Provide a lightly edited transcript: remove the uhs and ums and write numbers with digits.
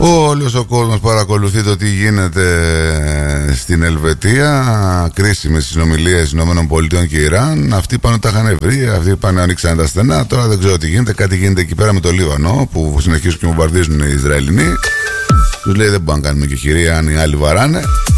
Όλος ο κόσμος παρακολουθεί το τι γίνεται στην Ελβετία. Κρίσιμες συνομιλίες ΗΠΑ και Ιράν. Αυτοί πάνω τα είχαν βρει, αυτοί πάνε ανοίξαν τα στενά. Τώρα δεν ξέρω τι γίνεται. Κάτι γίνεται εκεί πέρα με το Λίβανο, που συνεχίζουν και βομβαρδίζουν οι Ισραηλινοί. Τους λέει δεν μπορούμε να κάνουμε και χειρία αν οι άλλοι βαράνε.